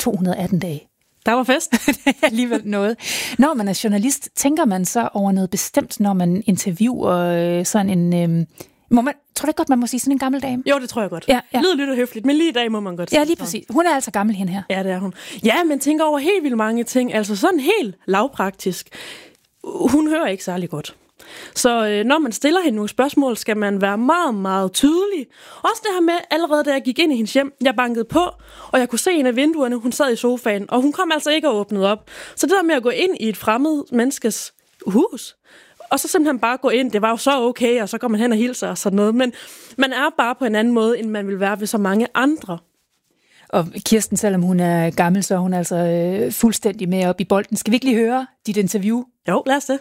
218 dage. Der var fest. Det er alligevel noget. Når man er journalist, tænker man så over noget bestemt, når man interviewer sådan en... tror du ikke godt, man må sige sådan en gammel dame? Jo, det tror jeg godt. Ja. Lyder lidt høfligt, men lige i dag må man godt sige. Ja, lige præcis. Hun er altså gammel, hende her. Ja, det er hun. Ja, men tænker over helt vildt mange ting. Altså sådan helt lavpraktisk. Hun hører ikke særlig godt. Så når man stiller hende nogle spørgsmål, skal man være meget, meget tydelig. Også det her med, allerede da jeg gik ind i hendes hjem, jeg bankede på, og jeg kunne se en af vinduerne, hun sad i sofaen, og hun kom altså ikke og åbnede op. Så det der med at gå ind i et fremmed menneskes hus, og så simpelthen bare gå ind, det var jo så okay, og så går man hen og hilser og sådan noget. Men man er bare på en anden måde, end man vil være ved så mange andre. Og Kirsten, selvom hun er gammel, så er hun altså fuldstændig med op i bolden. Skal vi ikke lige høre dit interview? Jo, lad os det.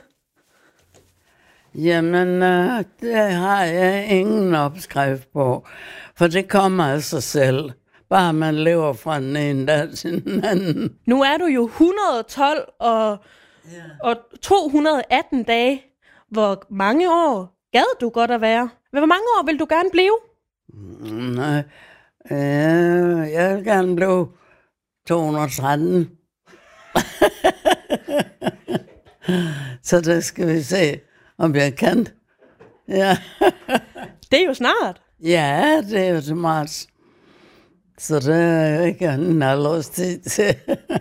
Jamen, det har jeg ingen opskrift på, for det kommer af sig selv. Bare man lever fra den ene dag til den anden. Nu er du jo 112 og 218 dage. Hvor mange år gad du godt at være? Hvor mange år vil du gerne blive? Nej, jeg vil gerne blive 213. Så det skal vi se, om jeg kan. Ja. Det er jo snart. Ja, det er jo til marts. Så det er jo ikke en halvårstid til.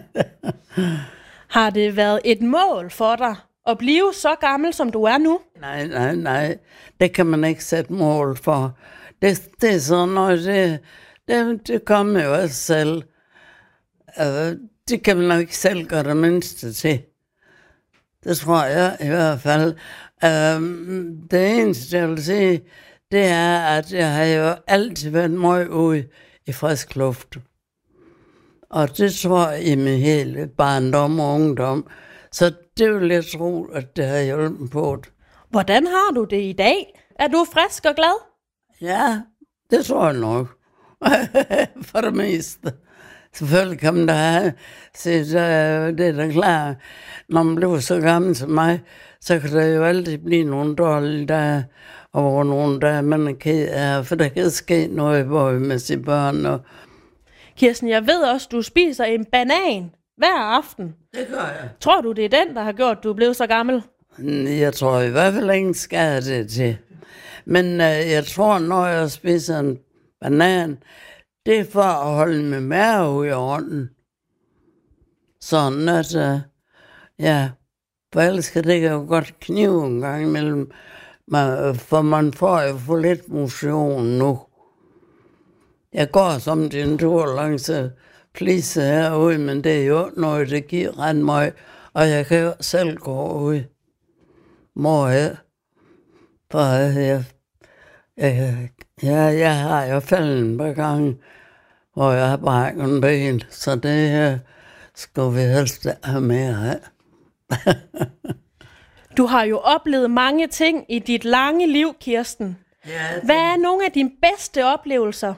Har det været et mål for dig at blive så gammel, som du er nu? Nej. Det kan man ikke sætte mål for. Det er sådan noget, det kommer jo også selv. Det kan man nok ikke selv gøre det mindste til. Det tror jeg i hvert fald. Det eneste, jeg vil sige, det er, at jeg har jo altid været meget ude i frisk luft. Og det tror jeg i min hele barndom og ungdom. Så det vil jeg tro, at det har hjulpet på det. Hvordan har du det i dag? Er du frisk og glad? Ja, det tror jeg nok. For det meste. Selvfølgelig kan man da have. Det er da klart. Når man bliver så gammel som mig, så kan der jo altid blive nogle dårlige dage, og nogle dage, man er ked af, for der kan ske noget både med sine børn. Og... Kirsten, jeg ved også, du spiser en banan hver aften. Det gør jeg. Tror du, det er den, der har gjort, at du er blevet så gammel? Jeg tror i hvert fald ingen skade det til. Men jeg tror, når jeg spiser en banan, det er for at holde min mave i orden. Sådan at, for ellers kan det jo godt knive en gang imellem. For man får jo for lidt motion nu. Jeg går som til en tur langs flise herude, men det er jo noget, det giver ret meget. Og jeg kan jo selv gå ud. For jeg har jo faldet en par gange, hvor jeg har brækket en ben, så det skal vi helst have mere af. Du har jo oplevet mange ting i dit lange liv, Kirsten. Ja, Hvad er nogle af dine bedste oplevelser?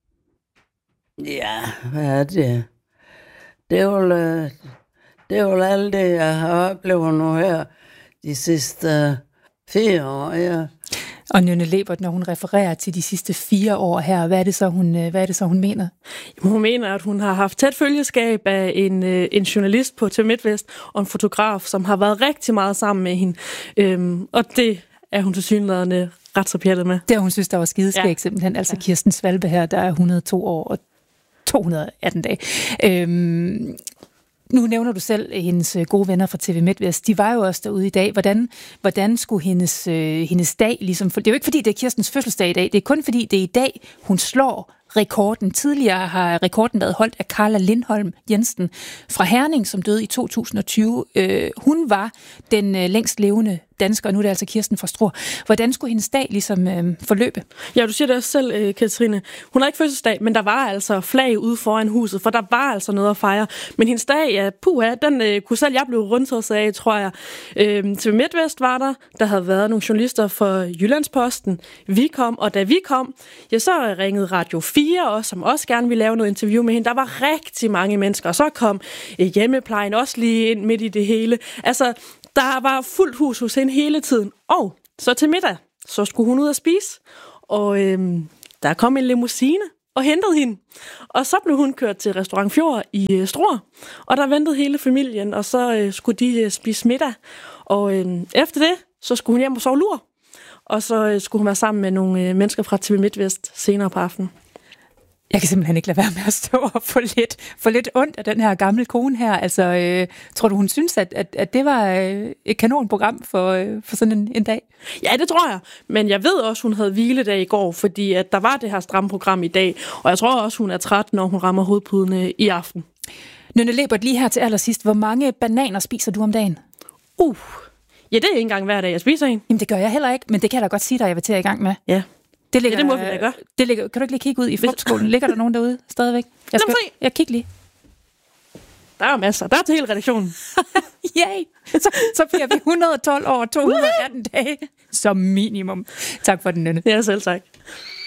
Ja, hvad er det? Det er jo alt det, jeg har oplevet nu her de sidste 4 år, ja. Og Nynne Lebert, når hun refererer til de sidste 4 år her, hvad er det så, hun mener? Hun mener, at hun har haft tæt følgeskab af en journalist på TV MidtVest og en fotograf, som har været rigtig meget sammen med hende. Og det er hun tilsyneladende ret så pjattet med. Det hun synes, der var skideskæg, ja. Simpelthen. Altså Kirsten Svalbe her, der er 102 år og 218 dage. Nu nævner du selv hendes gode venner fra TV MidtVest. De var jo også derude i dag. Hvordan skulle hendes dag ligesom... Det er jo ikke, fordi det er Kirstens fødselsdag i dag. Det er kun, fordi det er i dag, hun slår rekorden. Tidligere har rekorden været holdt af Carla Lindholm Jensen fra Herning, som døde i 2020. Hun var den længst levende dansker, og nu er det altså Kirsten fra Struer. Hvordan skulle hendes dag ligesom forløbe? Ja, du siger det også selv, Katrine. Hun har ikke fødselsdag, men der var altså flag ude foran huset, for der var altså noget at fejre. Men hendes dag, ja, den kunne selv jeg blive rundtosset af, tror jeg. TV MidtVest var der havde været nogle journalister fra Jyllandsposten. Vi kom, og da vi kom, ja, så ringede Radio 4 også, som også gerne ville lave noget interview med hende. Der var rigtig mange mennesker, og så kom hjemmeplejen også lige ind midt i det hele. Altså, der var fuldt hus hos hende hele tiden. Og så til middag, så skulle hun ud og spise. Og der kom en limousine og hentede hende. Og så blev hun kørt til Restaurant Fjord i Struer, og der ventede hele familien, og så skulle de spise middag. Og efter det, så skulle hun hjem og sove lur. Og så skulle hun være sammen med nogle mennesker fra TV MidtVest senere på aftenen. Jeg kan simpelthen ikke lade være med at stå og få lidt ondt af den her gamle kone her. Altså, tror du, hun synes, at det var et kanonprogram for sådan en dag? Ja, det tror jeg. Men jeg ved også, hun havde hviledag i går, fordi at der var det her stramme program i dag. Og jeg tror også, hun er træt, når hun rammer hovedpuden i aften. Nynne Lebert, lige her til allersidst. Hvor mange bananer spiser du om dagen? Ja, det er ikke engang hver dag, jeg spiser en. Jamen, det gør jeg heller ikke, men det kan jeg da godt sige dig, jeg vil til i gang med. Ja. Det må vi da gøre. Kan du ikke lige kigge ud i frugtskålen? Ligger der nogen derude stadigvæk? Jeg kigger lige. Der er masser. Der er til hele redaktionen. Yay! Så bliver vi 112 over 218 dage som minimum. Tak for den, Nynne. Ja, selv tak.